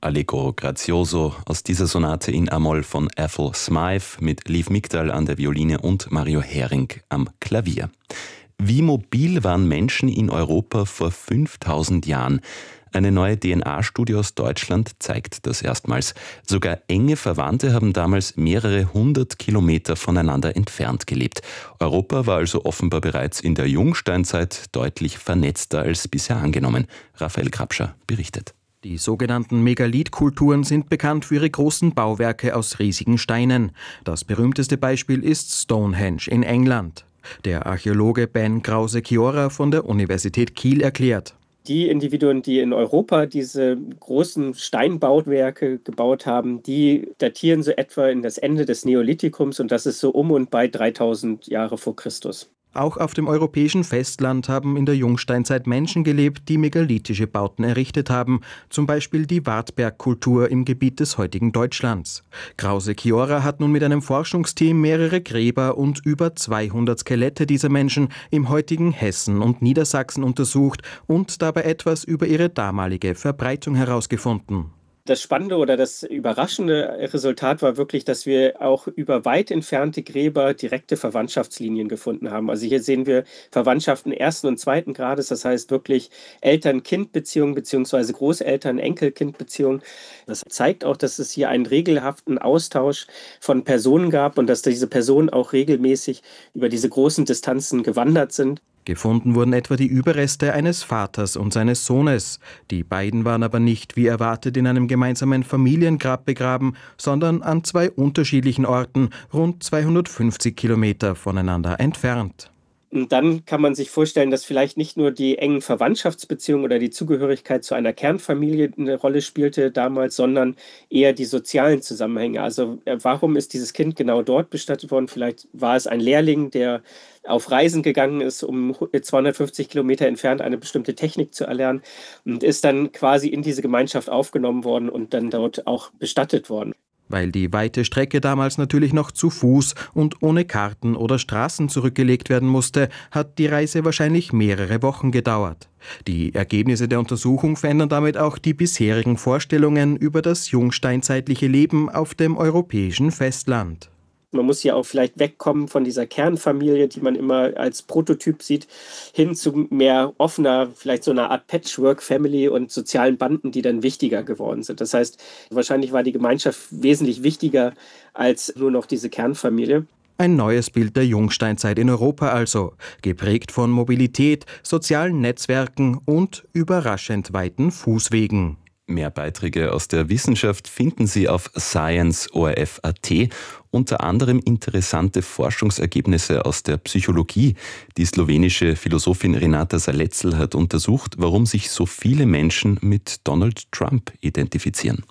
Allegro Grazioso aus dieser Sonate in A-Moll von Ethel Smythe mit Liv Migdal an der Violine und Mario Hering am Klavier. Wie mobil waren Menschen in Europa vor 5000 Jahren? Eine neue DNA-Studie aus Deutschland zeigt das erstmals. Sogar enge Verwandte haben damals mehrere 100 Kilometer voneinander entfernt gelebt. Europa war also offenbar bereits in der Jungsteinzeit deutlich vernetzter als bisher angenommen. Raphael Krapscher berichtet. Die sogenannten Megalithkulturen sind bekannt für ihre großen Bauwerke aus riesigen Steinen. Das berühmteste Beispiel ist Stonehenge in England. Der Archäologe Ben Krause-Chiora von der Universität Kiel erklärt: Die Individuen, die in Europa diese großen Steinbauwerke gebaut haben, die datieren so etwa in das Ende des Neolithikums, und das ist so um und bei 3000 Jahre vor Christus. Auch auf dem europäischen Festland haben in der Jungsteinzeit Menschen gelebt, die megalithische Bauten errichtet haben, zum Beispiel die Wartbergkultur im Gebiet des heutigen Deutschlands. Krause-Chiora hat nun mit einem Forschungsteam mehrere Gräber und über 200 Skelette dieser Menschen im heutigen Hessen und Niedersachsen untersucht und dabei etwas über ihre damalige Verbreitung herausgefunden. Das Spannende oder das überraschende Resultat war wirklich, dass wir auch über weit entfernte Gräber direkte Verwandtschaftslinien gefunden haben. Also hier sehen wir Verwandtschaften ersten und zweiten Grades, das heißt wirklich Eltern-Kind-Beziehungen bzw. Großeltern-Enkel-Kind-Beziehungen. Das zeigt auch, dass es hier einen regelhaften Austausch von Personen gab und dass diese Personen auch regelmäßig über diese großen Distanzen gewandert sind. Gefunden wurden etwa die Überreste eines Vaters und seines Sohnes. Die beiden waren aber nicht wie erwartet in einem gemeinsamen Familiengrab begraben, sondern an zwei unterschiedlichen Orten, rund 250 Kilometer voneinander entfernt. Und dann kann man sich vorstellen, dass vielleicht nicht nur die engen Verwandtschaftsbeziehungen oder die Zugehörigkeit zu einer Kernfamilie eine Rolle spielte damals, sondern eher die sozialen Zusammenhänge. Also warum ist dieses Kind genau dort bestattet worden? Vielleicht war es ein Lehrling, der auf Reisen gegangen ist, um 250 Kilometer entfernt eine bestimmte Technik zu erlernen, und ist dann quasi in diese Gemeinschaft aufgenommen worden und dann dort auch bestattet worden. Weil die weite Strecke damals natürlich noch zu Fuß und ohne Karten oder Straßen zurückgelegt werden musste, hat die Reise wahrscheinlich mehrere Wochen gedauert. Die Ergebnisse der Untersuchung verändern damit auch die bisherigen Vorstellungen über das jungsteinzeitliche Leben auf dem europäischen Festland. Man muss ja auch vielleicht wegkommen von dieser Kernfamilie, die man immer als Prototyp sieht, hin zu mehr offener, vielleicht so einer Art Patchwork-Family und sozialen Banden, die dann wichtiger geworden sind. Das heißt, wahrscheinlich war die Gemeinschaft wesentlich wichtiger als nur noch diese Kernfamilie. Ein neues Bild der Jungsteinzeit in Europa also, geprägt von Mobilität, sozialen Netzwerken und überraschend weiten Fußwegen. Mehr Beiträge aus der Wissenschaft finden Sie auf science.orf.at, unter anderem interessante Forschungsergebnisse aus der Psychologie. Die slowenische Philosophin Renata Salecl hat untersucht, warum sich so viele Menschen mit Donald Trump identifizieren.